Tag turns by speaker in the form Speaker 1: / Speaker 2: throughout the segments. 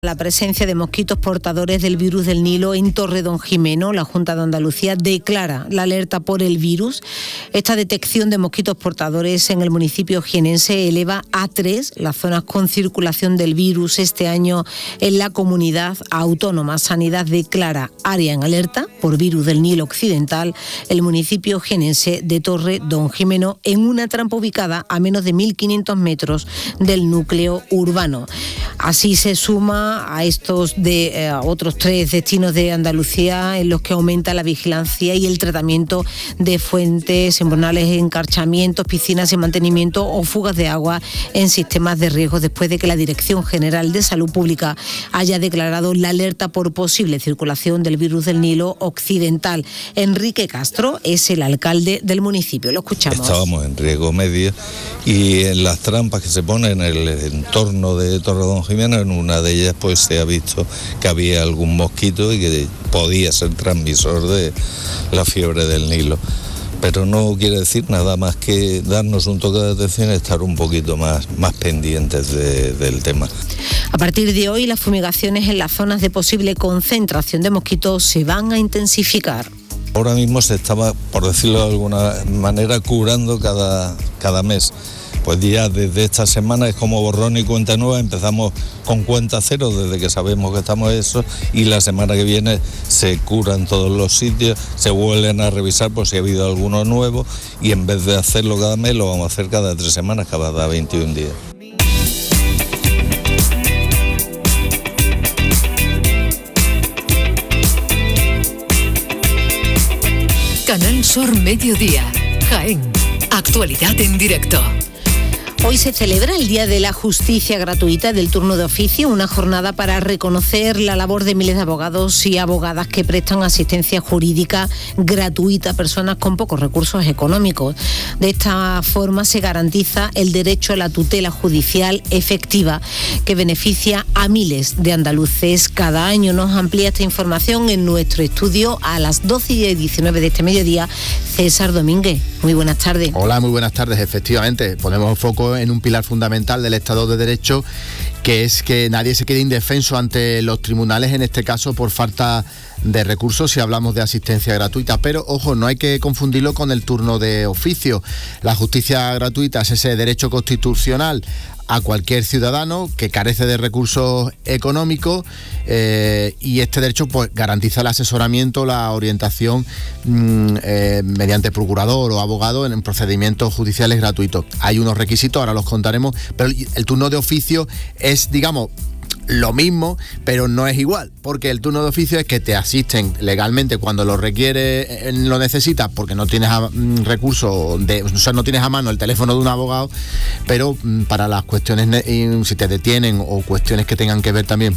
Speaker 1: La presencia de mosquitos portadores del virus del Nilo en Torredonjimeno. La Junta de Andalucía declara la alerta por el virus. Esta detección de mosquitos portadores en el municipio jienense eleva a 3 las zonas con circulación del virus este año en la comunidad autónoma. Sanidad declara área en alerta por virus del Nilo occidental el municipio jienense de Torredonjimeno, en una trampa ubicada a menos de 1.500 metros del núcleo urbano. Así se suma a estos otros 3 destinos de Andalucía en los que aumenta la vigilancia y el tratamiento de fuentes, embornales, encarchamientos, piscinas y mantenimiento o fugas de agua en sistemas de riesgo, después de que la Dirección General de Salud Pública haya declarado la alerta por posible circulación del virus del Nilo occidental. Enrique Castro es el alcalde del municipio. Lo escuchamos.
Speaker 2: Estábamos en riesgo medio y en las trampas que se ponen en el entorno de Torredonjimeno, en una de ellas pues se ha visto que había algún mosquito y que podía ser transmisor de la fiebre del Nilo. Pero no quiere decir nada más que darnos un toque de atención y estar un poquito más pendientes del tema.
Speaker 1: A partir de hoy, las fumigaciones en las zonas de posible concentración de mosquitos se van a intensificar.
Speaker 2: Ahora mismo se estaba, por decirlo de alguna manera, curando cada mes. Pues ya desde esta semana es como borrón y cuenta nueva, empezamos con cuenta cero desde que sabemos que estamos eso, y la semana que viene se curan todos los sitios, se vuelven a revisar por si ha habido alguno nuevo, y en vez de hacerlo cada mes lo vamos a hacer cada 3 semanas, cada 21 días.
Speaker 3: Canal Sur Mediodía, Jaén. Actualidad en directo.
Speaker 1: Hoy se celebra el Día de la Justicia Gratuita del Turno de Oficio, una jornada para reconocer la labor de miles de abogados y abogadas que prestan asistencia jurídica gratuita a personas con pocos recursos económicos. De esta forma se garantiza el derecho a la tutela judicial efectiva, que beneficia a miles de andaluces cada año. Nos amplía esta información en nuestro estudio a las 12:19 de este mediodía, César Domínguez. Muy buenas tardes.
Speaker 4: Hola, muy buenas tardes. Efectivamente, ponemos foco en un pilar fundamental del Estado de Derecho, que es que nadie se quede indefenso ante los tribunales, en este caso por falta de recursos, si hablamos de asistencia gratuita. Pero, ojo, no hay que confundirlo con el turno de oficio. La justicia gratuita es ese derecho constitucional a cualquier ciudadano que carece de recursos económicos, y este derecho pues garantiza el asesoramiento, la orientación mediante procurador o abogado en procedimientos judiciales gratuitos. Hay unos requisitos, ahora los contaremos, pero el turno de oficio es, digamos, lo mismo, pero no es igual, porque el turno de oficio es que te asisten legalmente cuando lo requiere, lo necesitas, porque no tienes recursos, o sea, no tienes a mano el teléfono de un abogado, pero para las cuestiones, si te detienen o cuestiones que tengan que ver también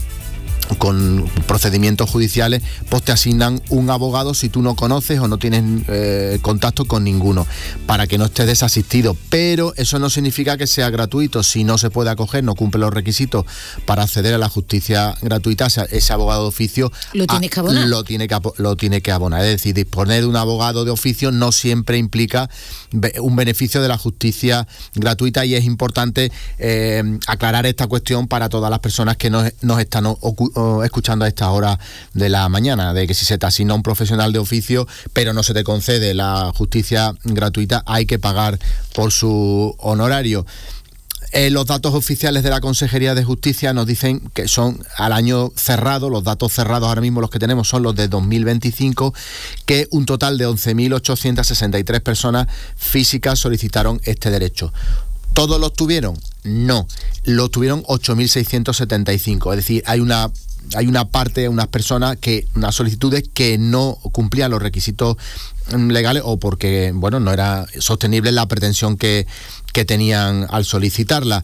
Speaker 4: con procedimientos judiciales, pues te asignan un abogado si tú no conoces o no tienes contacto con ninguno, para que no estés desasistido. Pero eso no significa que sea gratuito. Si no se puede acoger, no cumple los requisitos para acceder a la justicia gratuita, ese abogado de oficio
Speaker 1: lo tiene que abonar.
Speaker 4: Lo tiene que abonar. Es decir, disponer de un abogado de oficio no siempre implica un beneficio de la justicia gratuita, y es importante aclarar esta cuestión para todas las personas que nos están escuchando a esta hora de la mañana, de que si se te asigna un profesional de oficio pero no se te concede la justicia gratuita, hay que pagar por su honorario. Los datos oficiales de la Consejería de Justicia nos dicen que son al año cerrado. Los datos cerrados ahora mismo los que tenemos son los de 2025, que un total de 11.863 personas físicas solicitaron este derecho. ¿Todos los tuvieron? No, lo tuvieron 8.675, es decir, hay una parte, unas personas, unas solicitudes que no cumplían los requisitos legales, o porque, bueno, no era sostenible la pretensión que tenían al solicitarla.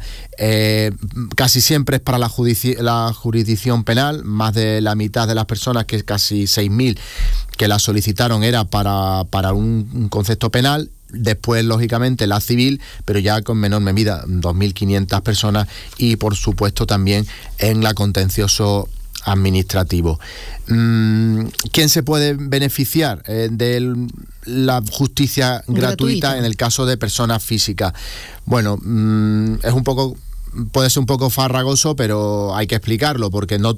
Speaker 4: Casi siempre es para la jurisdicción penal. Más de la mitad de las personas, que casi 6.000 que la solicitaron, era para un concepto penal. Después, lógicamente, la civil, pero ya con menor medida, 2.500 personas, y por supuesto también en la contencioso administrativo. ¿Quién se puede beneficiar de la justicia gratuita en el caso de personas físicas? Bueno, es un poco puede ser un poco farragoso, pero hay que explicarlo, porque no